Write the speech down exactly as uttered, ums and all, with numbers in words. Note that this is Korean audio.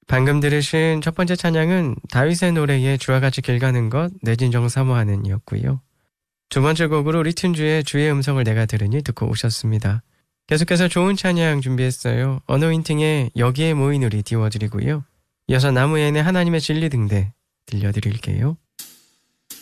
방금 들으신 첫 번째 찬양은 다윗의 노래에 주와 같이 길 가는 것 내 진정 사모하는 이었고요. 두 번째 곡으로 리튼주의 주의 음성을 내가 들으니 듣고 오셨습니다. 계속해서 좋은 찬양 준비했어요. 어노인팅의 여기에 모인 우리 띄워드리고요. 이어서 나무엔의 하나님의 진리 등대 들려드릴게요.